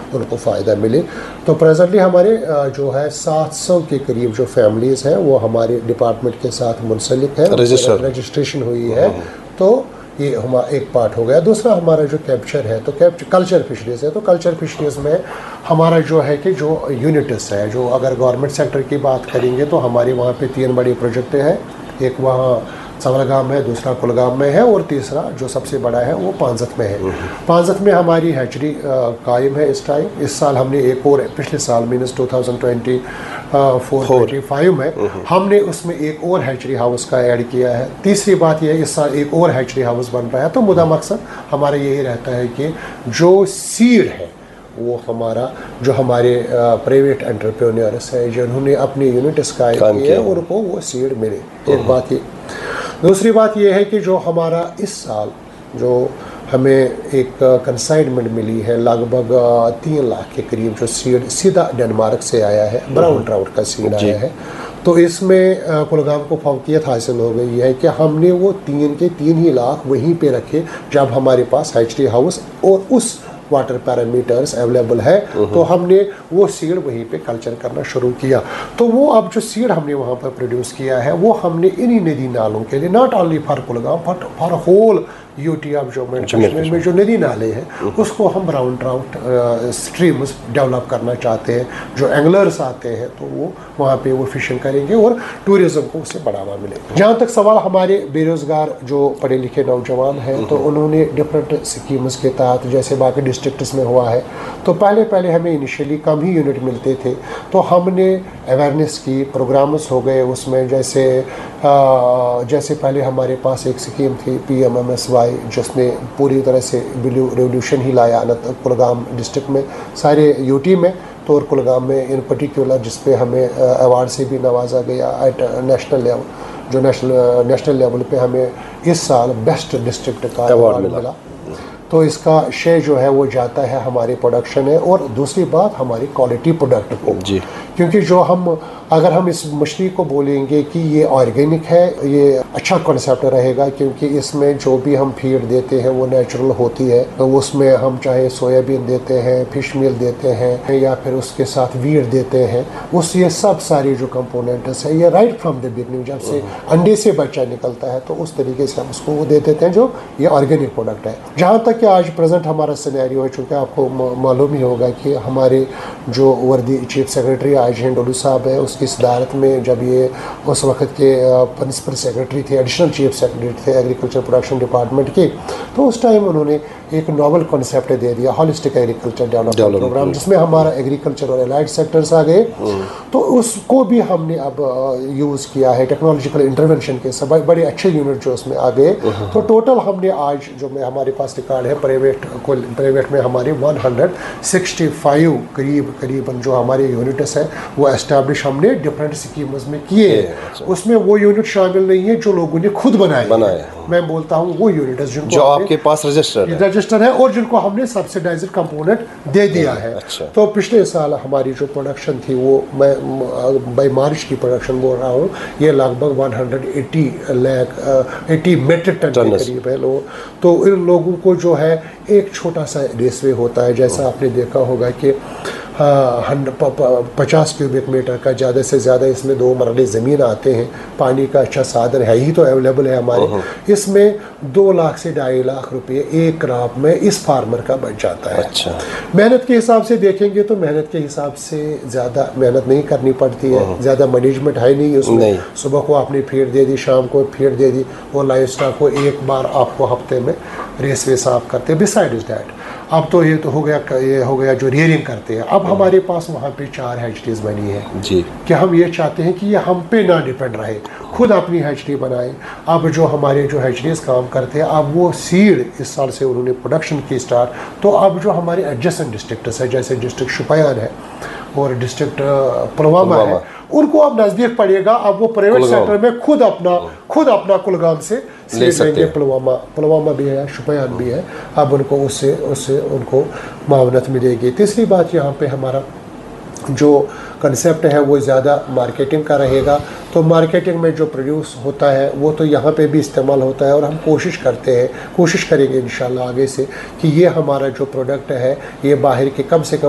उनको फ़ायदा मिले। तो प्रेजेंटली हमारे जो है 700 के करीब जो फैमिलीज़ हैं वो हमारे डिपार्टमेंट के साथ मुंसलिक है, रजिस्ट्रेशन हुई है। तो ये हमारा एक पार्ट हो गया। दूसरा हमारा जो कैप्चर है, तो कल्चर फिशरीज़ है। तो कल्चर फिशरीज़ में हमारा जो है कि जो यूनिट्स है, जो अगर गवर्नमेंट सेक्टर की बात करेंगे तो हमारी वहाँ पे 3 बड़ी प्रोजेक्ट हैं। एक वहाँ सवलगाम में, दूसरा कुलगाम में है और तीसरा जो सबसे बड़ा है वो पांजत में है। पांजत में हमारी हैचरी कायम है इस टाइम। इस साल हमने एक और, पिछले साल मीनस 2024-25 में हमने उसमें एक और हैचरी हाउस का ऐड किया है। तीसरी बात यह है इस साल एक और हैचरी हाउस बन रहा है। तो मुद्दा मकसद हमारा यही रहता है कि जो सीड है वो हमारा, जो हमारे प्राइवेट एंटरप्रेन्योर्स है जिन्होंने अपनी यूनिट्स कायम किए हैं उनको वो सीड मिले। एक बात ये। दूसरी बात यह है कि जो हमारा इस साल जो हमें एक कंसाइनमेंट मिली है लगभग 3 लाख के करीब जो सीड सीधा डेनमार्क से आया है, ब्राउन ट्राउट का सीड आया है। तो इसमें कुलगाम को फौकियत हासिल हो गई है कि हमने वो 3 ही लाख वहीं पे रखे जब हमारे पास हैचरी हाउस और उस वाटर पैरामीटर्स अवेलेबल है। तो हमने वो सीड वहीं पे कल्चर करना शुरू किया। तो वो अब जो सीड हमने वहाँ पर प्रोड्यूस किया है वो हमने इन्हीं नदी नालों के लिए, not only for Kulgam but for whole UT of Jammu and Kashmir में जो नदी नाले हैं उसको हम ब्राउन ट्राउट स्ट्रीम्स डेवलप करना चाहते हैं। जो एंगलर्स आते हैं तो वो वहाँ पे वो फिशिंग करेंगे और टूरिज्म को उससे बढ़ावा मिलेगा। जहाँ तक सवाल हमारे बेरोज़गार जो पढ़े लिखे नौजवान हैं, तो उन्होंने डिफरेंट स्कीम्स के तहत, जैसे बाकी डिस्ट्रिक्ट्स में हुआ है, तो पहले हमें इनिशियली कम ही यूनिट मिलते थे। तो हमने अवेयरनेस की प्रोग्राम्स हो गए उसमें, जैसे पहले हमारे पास एक स्कीम थी PMMSY जिसने पूरी तरह से रेवोल्यूशन ही लाया कुलगाम डिस्ट्रिक्ट में, सारे यूटी में, तो और कुलगाम में इन पर्टिकुलर, जिस पे हमें अवार्ड से भी नवाजा गया एट नेशनल लेवल। जो नेशनल लेवल पे हमें इस साल बेस्ट डिस्ट्रिक्ट का अवार्ड मिला। तो इसका श्रेय जो है वो जाता है हमारी प्रोडक्शन है और दूसरी बात हमारी क्वालिटी प्रोडक्ट को जी। क्योंकि जो अगर हम इस मछली को बोलेंगे कि ये ऑर्गेनिक है, ये अच्छा कॉन्सेप्ट रहेगा, क्योंकि इसमें जो भी हम फीड देते हैं वो नेचुरल होती है। तो उसमें हम चाहे सोयाबीन देते हैं, फिश मील देते हैं या फिर उसके साथ वीट देते हैं, ये सब सारी जो कंपोनेंट्स है ये राइट फ्रॉम द बिगनिंग, जब से अंडे से बच्चा निकलता है तो उस तरीके से हम उसको वो दे देते हैं जो ये ऑर्गेनिक प्रोडक्ट है। जहाँ तक कि आज प्रेजेंट हमारा सिनेरियो है, चूँकि आपको मालूम ही होगा कि हमारे जो वर्दी चीफ सेक्रेटरी आज हैं डोलू साहब है, उसकी सदारत में जब ये उस वक्त के प्रिंसिपल सेक्रेटरी थे, एडिशनल चीफ सेक्रेटरी थे एग्रीकल्चर प्रोडक्शन डिपार्टमेंट के, तो उस टाइम उन्होंने एक नॉवल कॉन्सेप्ट दे दिया, हॉलिस्टिक एग्रीकल्चर डेवलपमेंट प्रोग्राम, जिसमें हमारा एग्रीकल्चर और एलाइड सेक्टर्स आ गए। तो उसको भी हमने अब यूज़ किया है टेक्नोलॉजिकल इंटरवेंशन के सब बड़े अच्छे यूनिट जो उसमें आ गए। तो टोटल हमने आज जो हमारे पास रिकॉर्ड है प्राइवेट में हमारे 165 करीबन जो हमारे यूनिट्स हैं वो एस्टैब्लिश हमने डिफरेंट स्कीम्स में किए हैं। उसमें वो यूनिट शामिल नहीं है जो लोगों ने खुद बनाए। मैं बोलता हूँ वो यूनिट्स जो आपके पास रजिस्टर है और जिनको हमने सब्सिडाइज्ड कंपोनेंट दे दिया है। अच्छा। तो पिछले साल हमारी जो प्रोडक्शन थी वो मैं बाई मार्च की प्रोडक्शन बोल रहा हूँ, ये लगभग 180 मेट्रिक टन के करीब है लोग। तो इन लोगों को जो है एक छोटा सा रेसवे होता है, जैसा आपने देखा होगा कि 50 क्यूबिक मीटर का ज़्यादा से ज़्यादा इसमें 2 मरले ज़मीन आते हैं। पानी का अच्छा साधन है ही तो अवेलेबल है हमारे। इसमें 2 लाख से 2.5 लाख रुपये एक क्रॉप में इस फार्मर का बच जाता है। अच्छा। मेहनत के हिसाब से देखेंगे तो मेहनत के हिसाब से ज़्यादा मेहनत नहीं करनी पड़ती है, ज़्यादा मैनेजमेंट है नहीं उसमें। सुबह को आपने फीड दे दी, शाम को फीड दे दी, और लाइव स्टॉक को एक बार आपको हफ्ते में रेसवे साफ करते हैं। बिसाइड्स दैट अब तो ये हो गया जो रियरिंग करते हैं। अब हमारे पास वहाँ पे 4 हैचरीज बनी है जी, कि हम ये चाहते हैं कि ये हम पे ना डिपेंड रहे, खुद अपनी हैचरी बनाएं। अब जो हमारे जो हैचरीज काम करते हैं, अब वो सीड इस साल से उन्होंने प्रोडक्शन की स्टार्ट। तो अब जो हमारे एडजेसेंट डिस्ट्रिक्ट्स है, जैसे डिस्ट्रिक्ट शुपयान है और डिस्ट्रिक्ट पुलवामा है, उनको अब नज़दीक पड़ेगा। अब वो प्राइवेट सेक्टर में खुद अपना कुलगाम से ले लेंगे। पुलवामा भी है, शुपयान भी है। अब उनको उससे उनको मावनत मिलेगी। तीसरी बात, यहाँ पे हमारा जो कंसेप्ट है वो ज़्यादा मार्केटिंग का रहेगा। तो मार्केटिंग में जो प्रोड्यूस होता है वो तो यहाँ पे भी इस्तेमाल होता है, और हम कोशिश करेंगे इंशाल्लाह आगे से कि ये हमारा जो प्रोडक्ट है ये बाहर के कम से कम